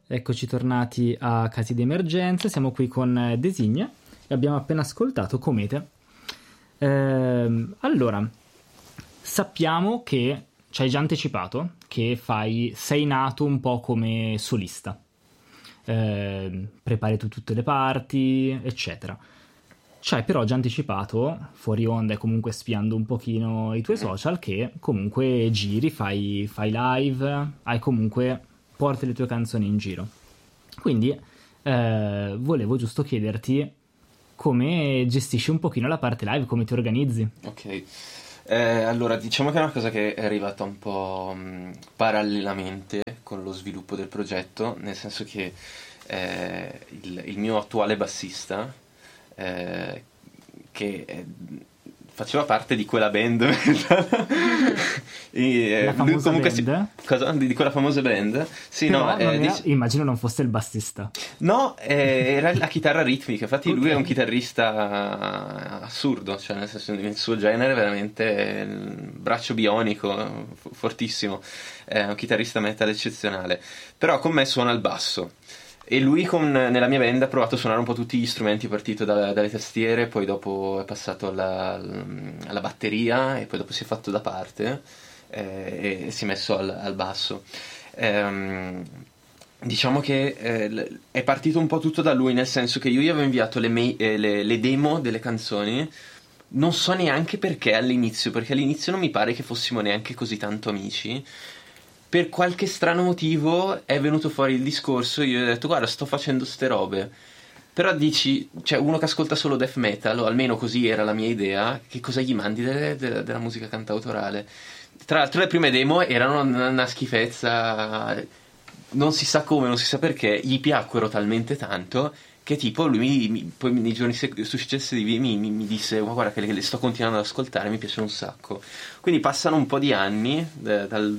Eccoci tornati a Casi di Emergenza, siamo qui con Designa e abbiamo appena ascoltato Comete. Allora, sappiamo che ci hai già anticipato che sei nato un po' come solista, prepari tu tutte le parti, eccetera. Ci hai però già anticipato, fuori onda e comunque spiando un pochino i tuoi social, che comunque giri, fai live, hai comunque porti le tue canzoni in giro. Quindi volevo giusto chiederti come gestisci un pochino la parte live, come ti organizzi. Ok, allora diciamo che è una cosa che è arrivata un po' parallelamente con lo sviluppo del progetto, nel senso che il mio attuale bassista, che faceva parte di quella band La famosa band? Cosa? Di quella famosa band? Sì, però no, immagino non fosse il bassista. No, era la chitarra ritmica. Infatti lui è un Ok. chitarrista assurdo, cioè nel senso, nel suo genere veramente braccio bionico, fortissimo. È un chitarrista metal eccezionale. Però con me suona il basso. E lui nella mia band ha provato a suonare un po' tutti gli strumenti, partito dalle tastiere, poi dopo è passato alla batteria e poi dopo si è fatto da parte e si è messo al basso. Diciamo che è partito un po' tutto da lui, nel senso che io gli avevo inviato le demo delle canzoni. Non so neanche perché all'inizio non mi pare che fossimo neanche così tanto amici. Per qualche strano motivo è venuto fuori il discorso, io gli ho detto guarda, sto facendo ste robe. Però dici, cioè uno che ascolta solo death metal, o almeno così era la mia idea, che cosa gli mandi della musica cantautorale? Tra l'altro le prime demo erano una schifezza, non si sa come, non si sa perché, gli piacquero talmente tanto che tipo lui poi nei giorni successivi mi disse ma guarda che le sto continuando ad ascoltare, mi piace un sacco. Quindi passano un po' di anni, dal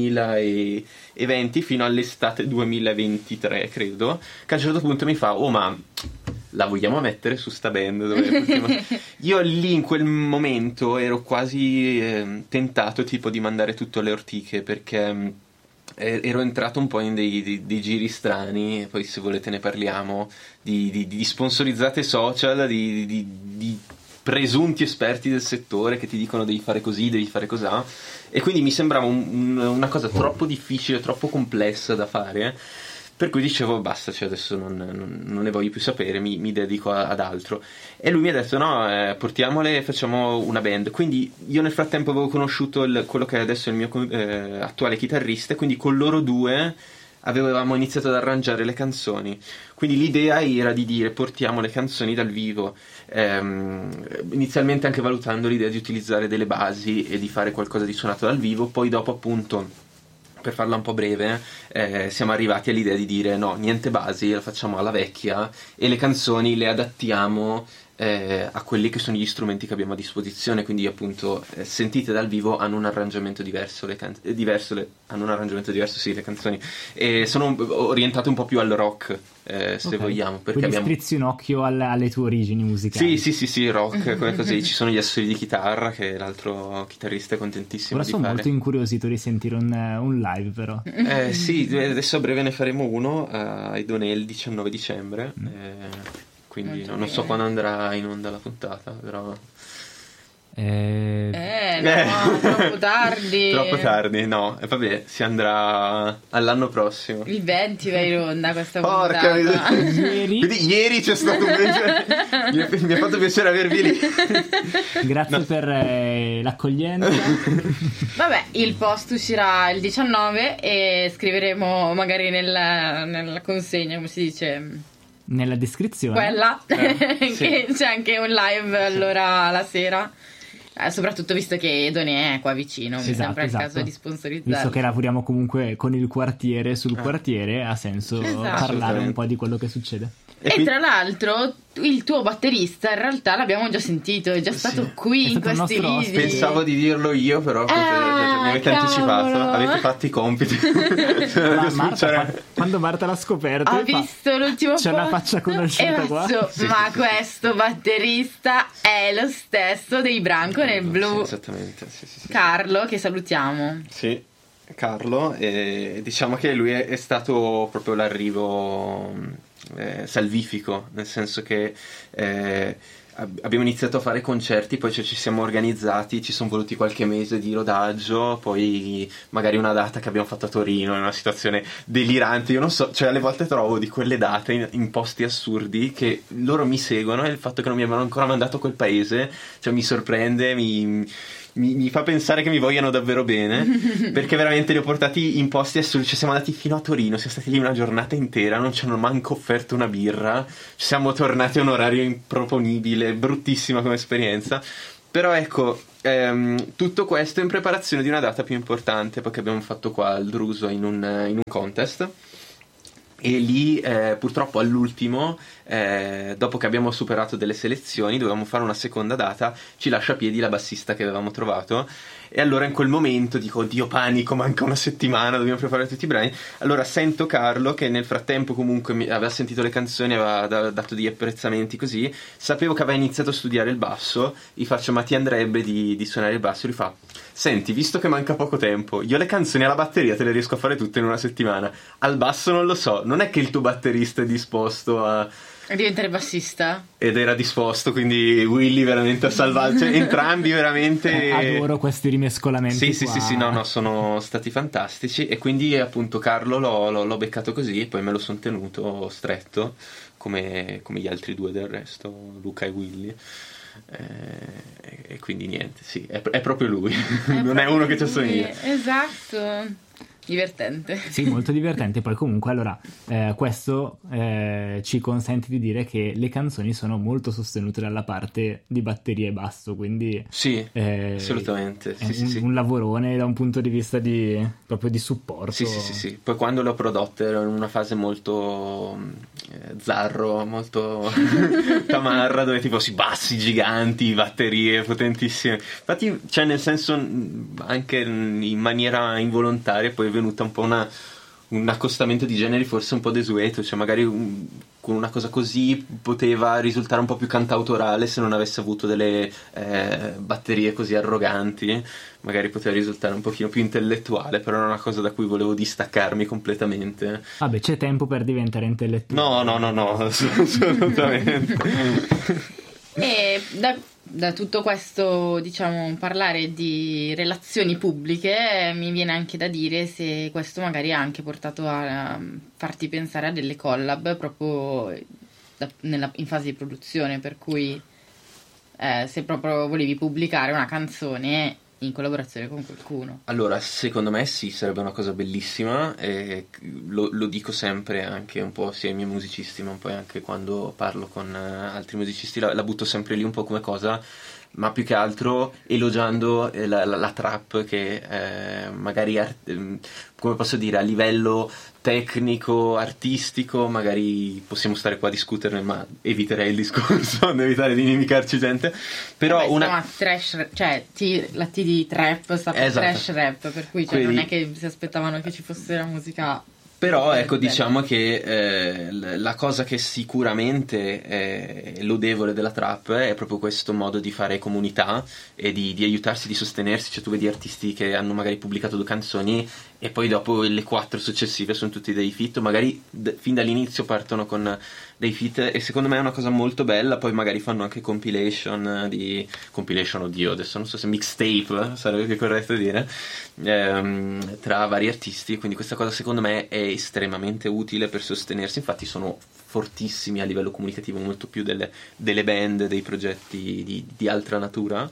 2020 fino all'estate 2023 credo, che a un certo punto mi fa oh ma la vogliamo mettere su sta band? Io lì in quel momento ero quasi tentato tipo di mandare tutto alle ortiche, perché ero entrato un po' in dei giri strani. Poi se volete ne parliamo, di sponsorizzate social, di presunti esperti del settore che ti dicono devi fare così, devi fare cosà, e quindi mi sembrava una cosa troppo difficile, troppo complessa da fare, per cui dicevo basta, cioè adesso non ne voglio più sapere, mi dedico ad altro. E lui mi ha detto no, portiamole e facciamo una band. Quindi io nel frattempo avevo conosciuto quello che adesso è il mio attuale chitarrista, e quindi con loro due avevamo iniziato ad arrangiare le canzoni. Quindi l'idea era di dire portiamo le canzoni dal vivo, inizialmente anche valutando l'idea di utilizzare delle basi e di fare qualcosa di suonato dal vivo. Poi dopo appunto, per farla un po' breve, siamo arrivati all'idea di dire no, niente basi, la facciamo alla vecchia e le canzoni le adattiamo a quelli che sono gli strumenti che abbiamo a disposizione. Quindi appunto sentite dal vivo hanno un arrangiamento diverso, hanno un arrangiamento diverso, sì, le canzoni, e sono orientate un po' più al rock, se Ok. vogliamo, perché Quindi abbiamo strizzi un occhio alle tue origini musicali. sì, rock, come così. Ci sono gli assoli di chitarra che l'altro chitarrista è contentissimo Ora di sono fare. molto incuriosito di sentire un live, però. Sì, adesso a breve ne faremo uno a Idonea il 19 dicembre, quindi Molto non so bene. quando andrà in onda la puntata, però No, troppo tardi. troppo tardi, no, e vabbè, si andrà all'anno prossimo. Il 20 va in onda questa Porca puntata. Ieri, Quindi ieri c'è stato un mi ha fatto piacere avervi lì. grazie per l'accoglienza. Vabbè, il post uscirà il 19 e scriveremo magari nella consegna, come si dice, Nella descrizione. quella, sì. che c'è anche un live allora la sera. Soprattutto visto che Edone è qua vicino, mi Esatto, sembra il esatto. caso di sponsorizzare. Visto che lavoriamo comunque con il quartiere, sul quartiere, ha senso Esatto. parlare un Assolutamente. po' di quello che succede. E tra l'altro il tuo batterista in realtà l'abbiamo già sentito, è già stato qui È in stato un questi nostro video. ospite. Pensavo di dirlo io, però mi avete cavolo. anticipato, avete fatto i compiti. Ma Marta, quando Marta l'ha scoperto, Ha fa, visto l'ultimo c'è una post faccia conosciuta e qua. ha detto, Sì, ma sì, sì. questo batterista è lo stesso dei Branco nel Sì, blu. esattamente, sì. Carlo, che salutiamo. Sì. Carlo, e diciamo che lui è stato proprio l'arrivo salvifico, nel senso che abbiamo iniziato a fare concerti, poi ci siamo organizzati, ci sono voluti qualche mese di rodaggio, poi magari una data che abbiamo fatto a Torino in una situazione delirante, io non so, cioè alle volte trovo di quelle date in posti assurdi che loro mi seguono, e il fatto che non mi abbiano ancora mandato a quel paese, cioè mi sorprende, mi fa pensare che mi vogliano davvero bene, perché veramente li ho portati in posti assurdi. Ci siamo andati fino a Torino, siamo stati lì una giornata intera, non ci hanno manco offerto una birra, ci siamo tornati a un orario improponibile, bruttissima come esperienza. Però ecco, tutto questo in preparazione di una data più importante, perché abbiamo fatto qua al Druso in un contest. E lì purtroppo all'ultimo, dopo che abbiamo superato delle selezioni, dovevamo fare una seconda data, ci lascia a piedi la bassista che avevamo trovato, e allora in quel momento dico oddio, panico, manca una settimana, dobbiamo preparare tutti i brani. Allora sento Carlo che nel frattempo comunque aveva sentito le canzoni, aveva dato degli apprezzamenti, così sapevo che aveva iniziato a studiare il basso, gli faccio ma ti andrebbe di suonare il basso, e lui fa senti, visto che manca poco tempo, io le canzoni alla batteria te le riesco a fare tutte in una settimana, al basso non lo so, non è che il tuo batterista è disposto a diventare bassista? Ed era disposto, quindi Willy veramente ha salvato, cioè, entrambi veramente adoro questi rimescolamenti sì, no, sono stati fantastici, e quindi appunto Carlo l'ho beccato così, e poi me lo sono tenuto stretto come gli altri due del resto, Luca e Willy. E quindi niente, sì, è proprio lui, non è uno che ci assomiglia. Esatto. Divertente. Sì, molto divertente. Poi comunque allora questo ci consente di dire che le canzoni sono molto sostenute dalla parte di batteria e basso, quindi sì, assolutamente è un lavorone da un punto di vista proprio di supporto. Sì. Poi quando le ho prodotte ero in una fase molto zarro, molto tamarra, dove tipo bassi giganti, batterie potentissime. Infatti, cioè nel senso, anche in maniera involontaria poi venuta un po' un accostamento di generi forse un po' desueto, cioè magari con una cosa così poteva risultare un po' più cantautorale se non avesse avuto delle batterie così arroganti, magari poteva risultare un pochino più intellettuale, però era una cosa da cui volevo distaccarmi completamente. Vabbè, c'è tempo per diventare intellettuale. No, assolutamente. E da tutto questo, diciamo, parlare di relazioni pubbliche, mi viene anche da dire se questo magari ha anche portato a farti pensare a delle collab proprio in fase di produzione, per cui se proprio volevi pubblicare una canzone in collaborazione con qualcuno. Allora, secondo me sì, sarebbe una cosa bellissima, e lo dico sempre anche un po' sia ai miei musicisti, ma poi anche quando parlo con altri musicisti, la butto sempre lì un po' come cosa, ma più che altro elogiando la trap, che magari come posso dire, a livello tecnico, artistico, magari possiamo stare qua a discuterne, ma eviterei il discorso, evitare di inimicarci gente. Però trash, cioè la T di trap sta per trash rap, per cui non è che si aspettavano che ci fosse la musica. Però ecco, diciamo che la cosa che sicuramente è lodevole della trap è proprio questo modo di fare comunità e di aiutarsi, di sostenersi. Cioè tu vedi artisti che hanno magari pubblicato 2 canzoni e poi dopo le 4 successive sono tutti dei feat, magari fin dall'inizio partono con dei feat, e secondo me è una cosa molto bella. Poi magari fanno anche compilation, oddio, adesso non so se mixtape sarebbe più corretto dire, tra vari artisti, quindi questa cosa secondo me è estremamente utile per sostenersi. Infatti sono fortissimi a livello comunicativo, molto più delle band, dei progetti di altra natura.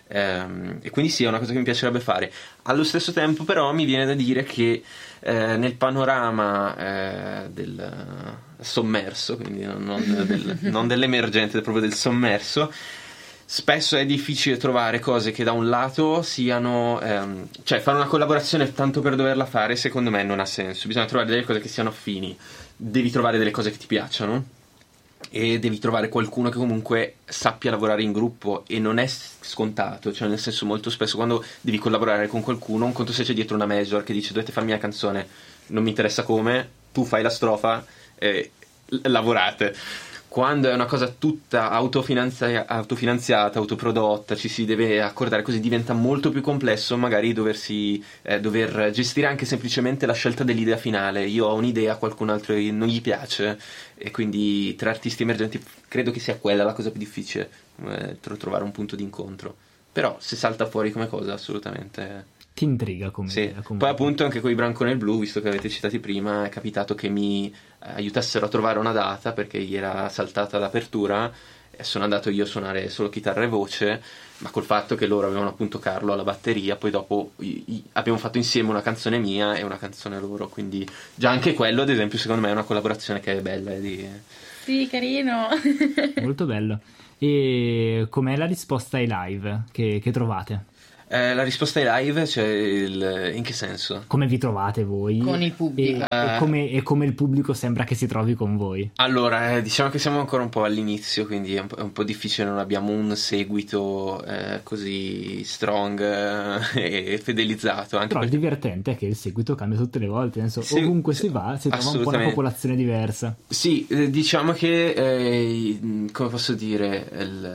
E quindi sì, è una cosa che mi piacerebbe fare. Allo stesso tempo però mi viene da dire che nel panorama del sommerso, quindi non dell'emergente, proprio del sommerso, spesso è difficile trovare cose che da un lato siano cioè fare una collaborazione tanto per doverla fare secondo me non ha senso. Bisogna trovare delle cose che siano affini, devi trovare delle cose che ti piacciono e devi trovare qualcuno che comunque sappia lavorare in gruppo, e non è scontato, cioè nel senso, molto spesso quando devi collaborare con qualcuno, un conto se c'è dietro una major che dice dovete farmi la canzone, non mi interessa come, tu fai la strofa e lavorate. quando è una cosa tutta autofinanziata, autoprodotta, ci si deve accordare, così diventa molto più complesso magari dover gestire anche semplicemente la scelta dell'idea finale. Io ho un'idea, qualcun altro non gli piace, e quindi tra artisti emergenti credo che sia quella la cosa più difficile, trovare un punto di incontro. Però se salta fuori come cosa, assolutamente ti intriga come sì. idea, Poi appunto anche con i Brancone Blu, visto che avete citati prima, è capitato che mi aiutassero a trovare una data, perché gli era saltata l'apertura e sono andato io a suonare solo chitarra e voce, ma col fatto che loro avevano appunto Carlo alla batteria, poi dopo abbiamo fatto insieme una canzone mia e una canzone loro, quindi già anche quello ad esempio secondo me è una collaborazione che è bella. Sì, carino. Molto bello. E com'è la risposta ai live che trovate? La risposta ai live, cioè in che senso? Come vi trovate voi? Con il pubblico. E come il pubblico sembra che si trovi con voi? Allora, diciamo che siamo ancora un po' all'inizio, quindi è un po' difficile, non abbiamo un seguito così strong e fidelizzato. Anche Però perché... il divertente è che il seguito cambia tutte le volte, nel senso, sì, ovunque si va si trova un po' una popolazione diversa. Sì, diciamo che, come posso dire,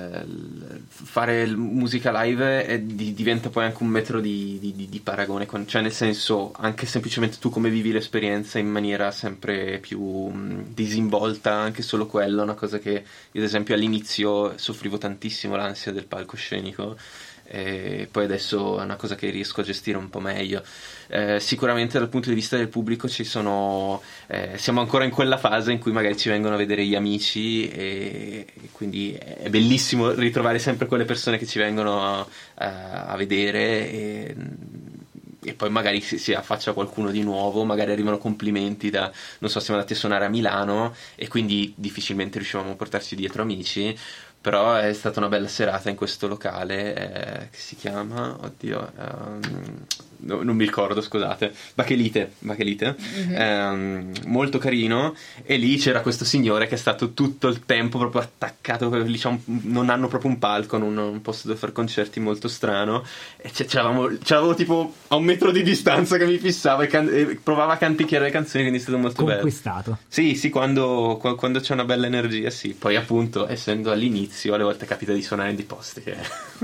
fare musica live diventa poi anche un metro di paragone, cioè nel senso anche semplicemente tu come vivi l'esperienza in maniera sempre più disinvolta, anche solo quello è una cosa che io ad esempio all'inizio soffrivo tantissimo, l'ansia del palcoscenico, e poi adesso è una cosa che riesco a gestire un po' meglio. Sicuramente dal punto di vista del pubblico siamo ancora in quella fase in cui magari ci vengono a vedere gli amici, e quindi è bellissimo ritrovare sempre quelle persone che ci vengono a vedere, e poi magari si affaccia qualcuno di nuovo, magari arrivano complimenti non so, siamo andati a suonare a Milano e quindi difficilmente riuscivamo a portarci dietro amici, però è stata una bella serata in questo locale che si chiama, non mi ricordo, scusate, Bachelite, molto carino, e lì c'era questo signore che è stato tutto il tempo proprio attaccato, diciamo, non hanno proprio un palco, un posto dove fare concerti molto strano, e c'avevo tipo a 1 metro di distanza che mi fissava e provava a canticchiare le canzoni, quindi è stato molto bello. Conquistato. Sì, quando c'è una bella energia, sì. Poi appunto, essendo all'inizio, alle volte capita di suonare in dei posti che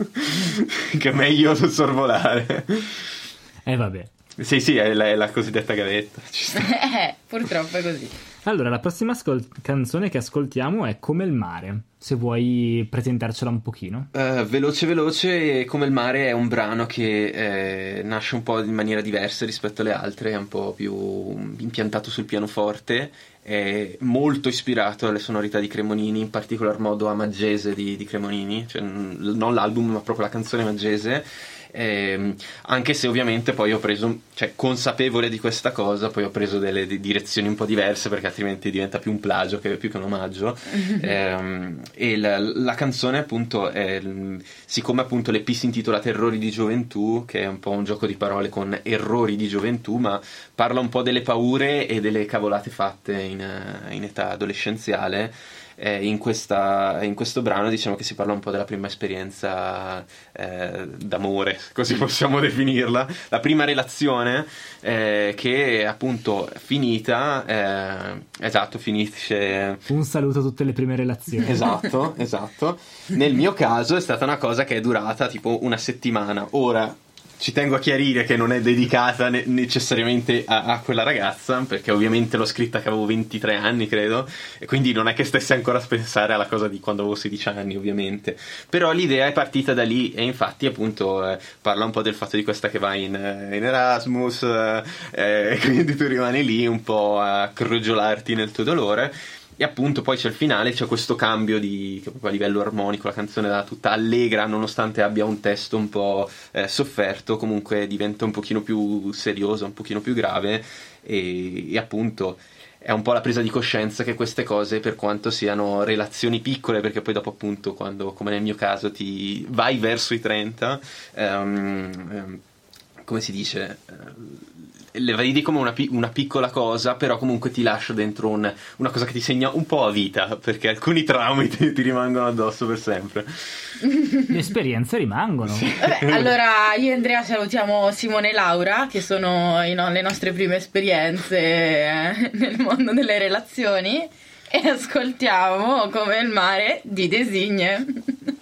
è meglio sorvolare. Vabbè. Sì, è la cosiddetta gavetta. Purtroppo è così. Allora, la prossima canzone che ascoltiamo è Come il mare. Se vuoi presentarcela un pochino. Veloce, Come il mare è un brano che nasce un po' in maniera diversa rispetto alle altre, è un po' più impiantato sul pianoforte, è molto ispirato alle sonorità di Cremonini, in particolar modo a Maggese di Cremonini, cioè non l'album ma proprio la canzone Maggese. Anche se ovviamente poi ho preso, cioè consapevole di questa cosa, poi ho preso delle direzioni un po' diverse, perché altrimenti diventa più un plagio che più che un omaggio. E la canzone appunto siccome appunto l'EP si intitola Terrori di gioventù, che è un po' un gioco di parole con errori di gioventù, ma parla un po' delle paure e delle cavolate fatte in età adolescenziale. In questo brano diciamo che si parla un po' della prima esperienza d'amore, così possiamo definirla, la prima relazione che appunto finita, esatto, finisce. Un saluto a tutte le prime relazioni. Esatto. Nel mio caso è stata una cosa che è durata tipo 1 settimana. Ora ci tengo a chiarire che non è dedicata necessariamente a quella ragazza, perché ovviamente l'ho scritta che avevo 23 anni, credo, e quindi non è che stessi ancora a pensare alla cosa di quando avevo 16 anni, ovviamente. Però l'idea è partita da lì, e infatti appunto parla un po' del fatto di questa che va in Erasmus, e quindi tu rimani lì un po' a crogiolarti nel tuo dolore. E appunto poi c'è il finale, c'è questo cambio che proprio a livello armonico la canzone da tutta allegra, nonostante abbia un testo un po' sofferto, comunque diventa un pochino più seriosa, un pochino più grave, e appunto è un po' la presa di coscienza che queste cose, per quanto siano relazioni piccole, perché poi dopo appunto quando, come nel mio caso, ti vai verso i 30, come si dice, le vedi come una piccola cosa, però comunque ti lascia dentro una cosa che ti segna un po' a vita, perché alcuni traumi ti rimangono addosso per sempre. Le esperienze rimangono. Sì. Vabbè, allora io e Andrea salutiamo Simone e Laura, che sono le nostre prime esperienze nel mondo delle relazioni, e ascoltiamo Come il mare di Designe.